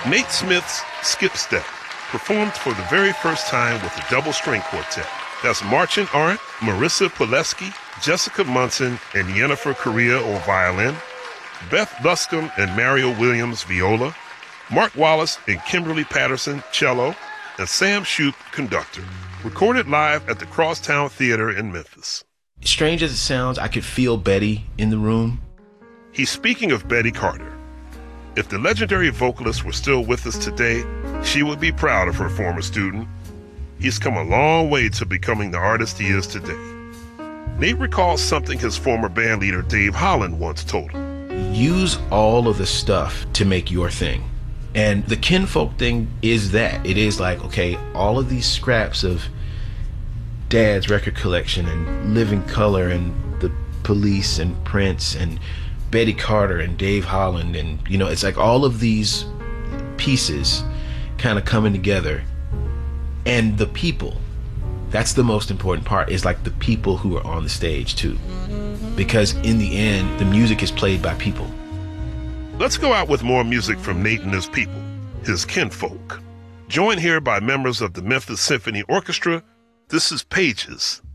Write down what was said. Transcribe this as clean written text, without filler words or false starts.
Nate Smith's Skip Step, performed for the very first time with a double string quartet. That's Marcin Arndt, Marissa Pileski, Jessica Munson, and Yennefer Correa on violin, Beth Luscombe and Mario Williams viola, Mark Wallace and Kimberly Patterson cello, and Sam Shoup conductor. Recorded live at the Crosstown Theater in Memphis. Strange as it sounds, I could feel Betty in the room. He's speaking of Betty Carter. If the legendary vocalist were still with us today, she would be proud of her former student. He's come a long way to becoming the artist he is today. Nate recalls something his former bandleader Dave Holland once told him. Use all of the stuff to make your thing. And the Kinfolk thing is that. It is like, okay, all of these scraps of Dad's record collection and Living Color and the Police and Prince and Betty Carter and Dave Holland, and it's like all of these pieces kind of coming together. And the people, that's the most important part, is like the people who are on the stage too, because in the end the music is played by people. Let's go out with more music from Nate and his people, his kinfolk. Joined here by members of the Memphis Symphony Orchestra, this is Pages.